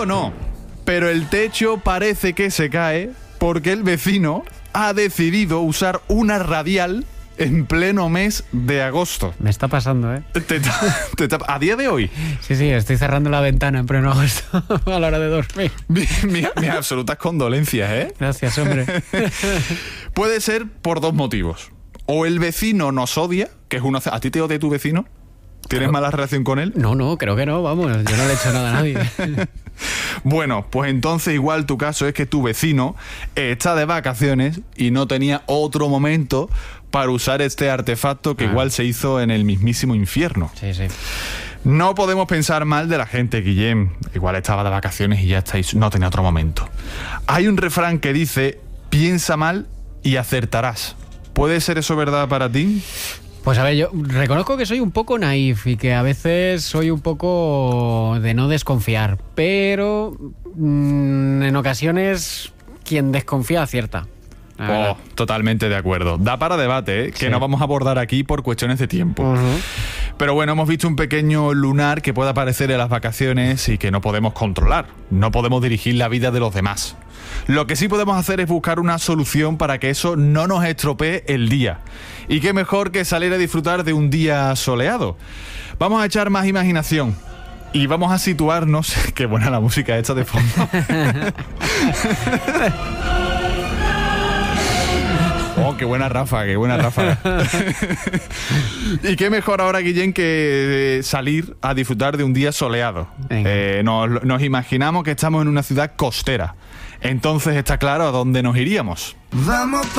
Digo no, pero el techo parece que se cae porque el vecino ha decidido usar una radial en pleno mes de agosto. Me está pasando, ¿eh? A día de hoy. Sí, estoy cerrando la ventana en pleno agosto a la hora de dormir. Mis absolutas condolencias, ¿eh? Gracias, hombre. Puede ser por dos motivos. O el vecino nos odia, que es una... ¿A ti te odia tu vecino? ¿Tienes mala relación con él? No, creo que no, vamos, yo no le he hecho nada a nadie. Bueno, pues entonces igual tu caso es que tu vecino está de vacaciones y no tenía otro momento para usar este artefacto que igual se hizo en el mismísimo infierno. Sí. No podemos pensar mal de la gente, Guillem. Igual estaba de vacaciones y ya estáis, no tenía otro momento. Hay un refrán que dice, piensa mal y acertarás. ¿Puede ser eso verdad para ti? Pues a ver, yo reconozco que soy un poco naif y que a veces soy un poco de no desconfiar, pero en ocasiones quien desconfía acierta. Totalmente de acuerdo. Da para debate, ¿eh? Que no vamos a abordar aquí por cuestiones de tiempo. Pero bueno, hemos visto un pequeño lunar que puede aparecer en las vacaciones y que no podemos controlar. No podemos dirigir la vida de los demás. Lo que sí podemos hacer es buscar una solución para que eso no nos estropee el día. Y qué mejor que salir a disfrutar de un día soleado. Vamos a echar más imaginación y vamos a situarnos... Qué buena la música esta de fondo. Oh, qué buena ráfaga. Y qué mejor ahora, Guillén, que salir a disfrutar de un día soleado. Nos imaginamos que estamos en una ciudad costera. Entonces está claro a dónde nos iríamos. Vamos